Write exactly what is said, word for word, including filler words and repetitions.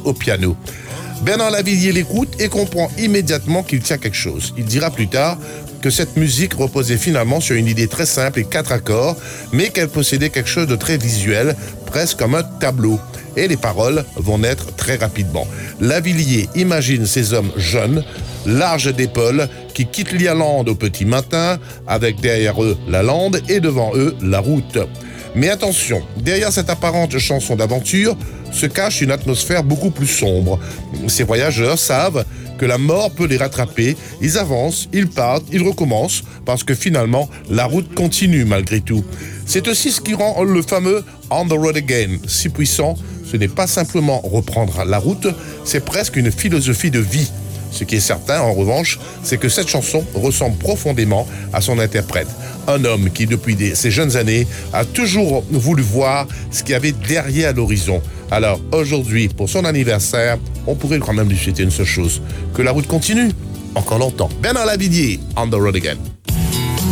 au piano. Bernard Lavilliers l'écoute et comprend immédiatement qu'il tient quelque chose. Il dira plus tard que cette musique reposait finalement sur une idée très simple et quatre accords, mais qu'elle possédait quelque chose de très visuel, presque comme un tableau. Et les paroles vont naître très rapidement. Lavilliers imagine ces hommes jeunes, larges d'épaules, qui quittent l'Irlande au petit matin, avec derrière eux la lande et devant eux la route. Mais attention, derrière cette apparente chanson d'aventure se cache une atmosphère beaucoup plus sombre. Ces voyageurs savent que la mort peut les rattraper, ils avancent, ils partent, ils recommencent, parce que finalement, la route continue malgré tout. C'est aussi ce qui rend le fameux « On the Road Again » si puissant. Ce n'est pas simplement reprendre la route, c'est presque une philosophie de vie. Ce qui est certain, en revanche, c'est que cette chanson ressemble profondément à son interprète. Un homme qui, depuis des, ses jeunes années, a toujours voulu voir ce qu'il y avait derrière l'horizon. Alors, aujourd'hui, pour son anniversaire, on pourrait quand même lui souhaiter une seule chose, que la route continue encore longtemps. Bernard Lavilliers, On the Road Again.